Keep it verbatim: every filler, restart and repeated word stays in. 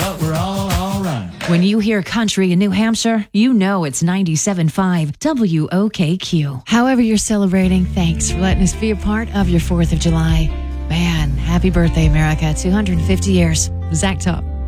but we're all alright. When you hear country in New Hampshire, you know it's ninety-seven point five W O K Q. However you're celebrating, thanks for letting us be a part of your fourth of July. Man, happy birthday, America. two hundred fifty years. Zach Top.